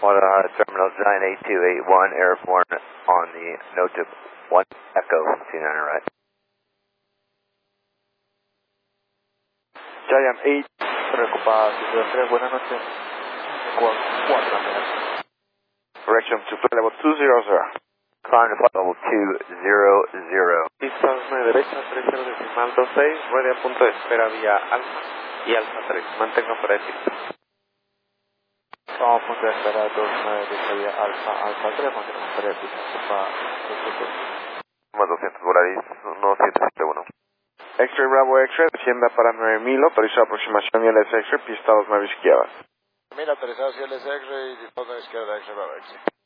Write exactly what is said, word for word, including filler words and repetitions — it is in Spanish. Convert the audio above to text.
One uh, terminals nine eight two eight one, airborne on the note to one Echo two nine right. Giant eight, preocupada, siete tres, buenas noches. cuatro Correction to flight level two zero zero. Climb to flight level two zero zero. Pistas nueve derecha, tres cero decimal dos seis, ruede a punto de espera vía alfa y alfa tres. Mantenga fuera de pista. Estamos a punto de espera dos nueve derecha vía alfa, alfa tres, mantenga fuera de pista. Alfa Más doscientos Volaris uno siete siete uno. X-Ray Bravo X-Ray, descienda para nueve mil, autorizó aproximación y L S X-Ray, pista dos nueve izquierda. mil autorizado, C L S X-Ray, dispone a izquierda, X-Ray Bravo X-Ray.